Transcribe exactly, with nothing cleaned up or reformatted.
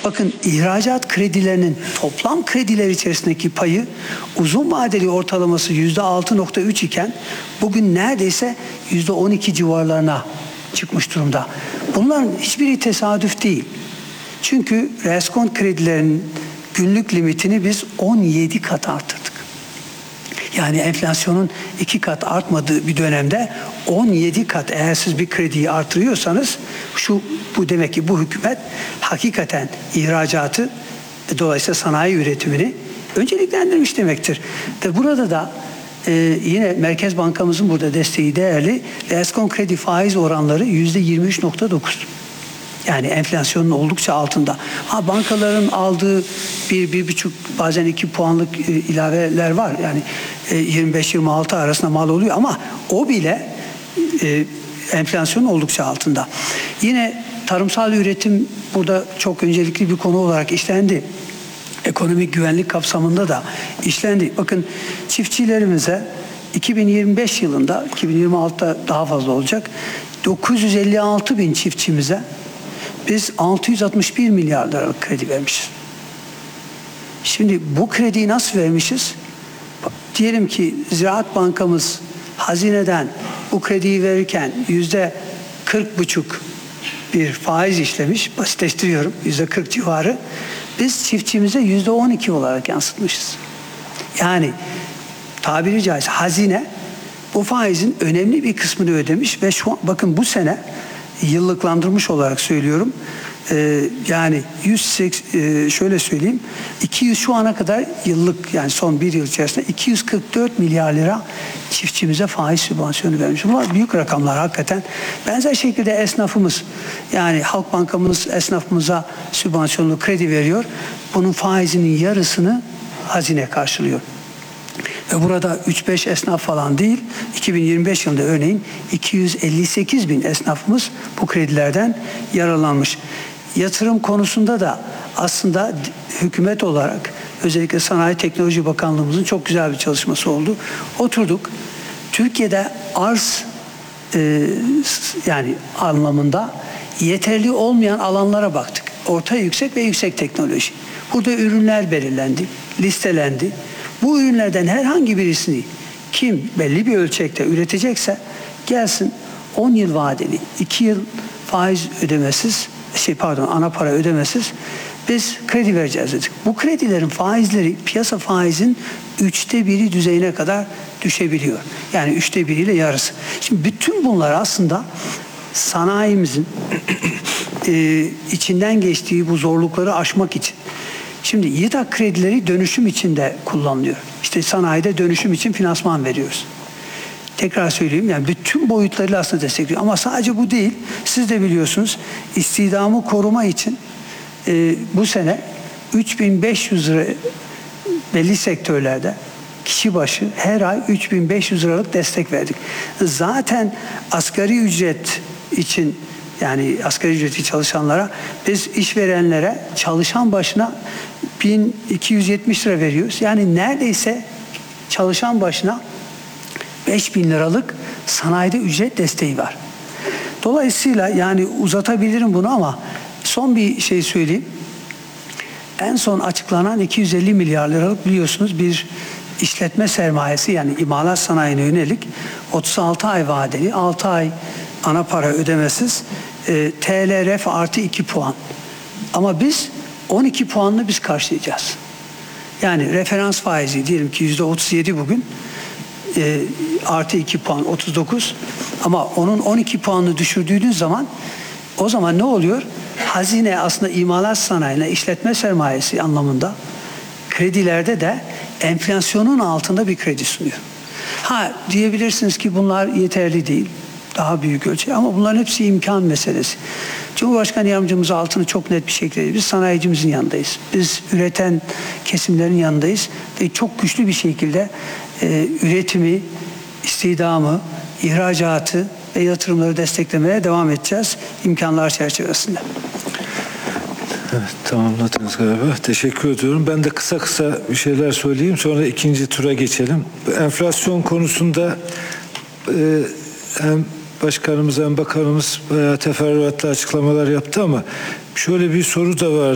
Bakın, ihracat kredilerinin toplam krediler içerisindeki payı uzun vadeli ortalaması yüzde altı nokta üç iken bugün neredeyse yüzde on iki civarlarına çıkmış durumda. Bunların hiçbiri tesadüf değil. Çünkü reskont kredilerinin günlük limitini biz on yedi kat arttırdık. Yani enflasyonun iki kat artmadığı bir dönemde on yedi kat eğer siz bir krediyi artırıyorsanız şu bu demek ki bu hükümet hakikaten ihracatı, dolayısıyla sanayi üretimini önceliklendirmiş demektir. Ve burada da e, yine Merkez Bankamızın burada desteği değerli. Reskont kredi faiz oranları yüzde yirmi üç nokta dokuz. Yani enflasyonun oldukça altında. Ha, bankaların aldığı bir, bir buçuk bazen iki puanlık e, ilaveler var. Yani e, yirmi beş yirmi altı arasında mal oluyor ama o bile e, enflasyonun oldukça altında. Yine tarımsal üretim burada çok öncelikli bir konu olarak işlendi. Ekonomik güvenlik kapsamında da işlendi. Bakın, çiftçilerimize iki bin yirmi beş yılında, iki bin yirmi altıda daha fazla olacak, dokuz yüz elli altı bin çiftçimize biz altı yüz altmış bir milyar liralık kredi vermişiz. Şimdi bu krediyi nasıl vermişiz? Diyelim ki Ziraat Bankamız hazineden bu krediyi verirken yüzde kırk buçuk bir faiz işlemiş, basitleştiriyorum, yüzde kırk civarı. Biz çiftçimize yüzde on iki olarak yansıtmışız. Yani tabiri caizse hazine bu faizin önemli bir kısmını ödemiş ve şu an, bakın bu sene yıllıklandırmış olarak söylüyorum. Ee, yani yüz seksen, e, şöyle söyleyeyim, iki yüz şu ana kadar yıllık, yani son bir yıl içerisinde iki yüz kırk dört milyar lira çiftçimize faiz sübvansiyonu vermiş. Bunlar büyük rakamlar hakikaten. Benzer şekilde esnafımız, yani Halk Bankamız esnafımıza sübvansiyonlu kredi veriyor. Bunun faizinin yarısını hazine karşılıyor. Ve burada üç beş esnaf falan değil, iki bin yirmi beş yılında örneğin iki yüz elli sekiz bin esnafımız bu kredilerden yararlanmış. Yatırım konusunda da aslında hükümet olarak özellikle Sanayi Teknoloji Bakanlığımızın çok güzel bir çalışması oldu. Oturduk, Türkiye'de arz e, yani anlamında yeterli olmayan alanlara baktık. Orta yüksek ve yüksek teknoloji. Burada ürünler belirlendi, listelendi. Bu ürünlerden herhangi birisini kim belli bir ölçekte üretecekse gelsin, on yıl vadeli, iki yıl faiz ödemesiz, şey pardon ana para ödemesiz biz kredi vereceğiz dedik. Bu kredilerin faizleri piyasa faizin üçte biri düzeyine kadar düşebiliyor. Yani üçte biriyle yarısı. Şimdi bütün bunlar aslında sanayimizin e, içinden geçtiği bu zorlukları aşmak için. Şimdi YİTAK kredileri dönüşüm için de kullanılıyor. İşte sanayide dönüşüm için finansman veriyoruz. Tekrar söyleyeyim, yani bütün boyutlarıyla aslında destekliyor. Ama sadece bu değil, siz de biliyorsunuz, istihdamı koruma için e, bu sene üç bin beş yüz lira belli sektörlerde kişi başı her ay üç bin beş yüz liralık destek verdik. Zaten asgari ücret için, yani asgari ücreti çalışanlara, biz işverenlere çalışan başına bin iki yüz yetmiş lira veriyoruz. Yani neredeyse çalışan başına beş bin liralık sanayide ücret desteği var. Dolayısıyla yani uzatabilirim bunu ama son bir şey söyleyeyim. En son açıklanan iki yüz elli milyar liralık biliyorsunuz bir işletme sermayesi, yani imalat sanayine yönelik otuz altı ay vadeli, altı ay ana para ödemesiz, e, T L ref artı iki puan. Ama biz on iki puanını biz karşılayacağız. Yani referans faizi diyelim ki yüzde otuz yedi bugün, e, artı iki puan otuz dokuz, ama onun on iki puanını düşürdüğünüz zaman o zaman ne oluyor? Hazine aslında imalat sanayine, işletme sermayesi anlamında kredilerde de enflasyonun altında bir kredi sunuyor. Ha, diyebilirsiniz ki bunlar yeterli değil, daha büyük ölçü, ama bunların hepsi imkan meselesi. Cumhurbaşkanı Yardımcımız altını çok net bir şekilde, biz sanayicimizin yanındayız. Biz üreten kesimlerin yanındayız ve çok güçlü bir şekilde e, üretimi, istihdamı, ihracatı ve yatırımları desteklemeye devam edeceğiz imkanlar çerçevesinde. Evet, tamamladınız galiba. Teşekkür ediyorum. Ben de kısa kısa bir şeyler söyleyeyim. Sonra ikinci tura geçelim. Enflasyon konusunda e, hem başkanımız hem bakanımız bayağı teferruatlı açıklamalar yaptı ama şöyle bir soru da var.